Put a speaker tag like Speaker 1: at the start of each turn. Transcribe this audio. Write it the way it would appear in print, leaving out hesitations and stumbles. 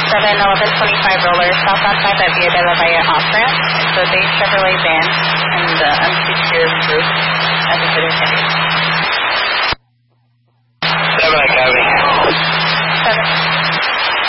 Speaker 1: 71125 roller, stop outside that Via de la Bahia off-ramp. It's a beige Chevrolet van and unsecured roof at the city.